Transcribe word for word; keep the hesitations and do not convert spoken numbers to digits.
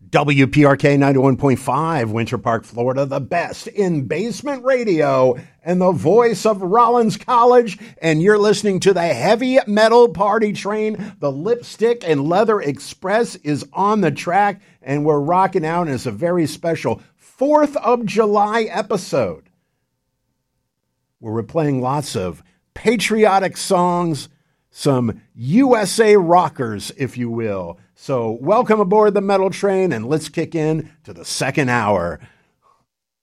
W P R K ninety-one point five, Winter Park, Florida, the best in basement radio and the voice of Rollins College. And you're listening to the Heavy Metal Party Train. The Lipstick and Leather Express is on the track, and we're rocking out. And it's a very special fourth of July episode where we're playing lots of patriotic songs, some U S A rockers, if you will. So welcome aboard the Metal Train, and let's kick in to the second hour.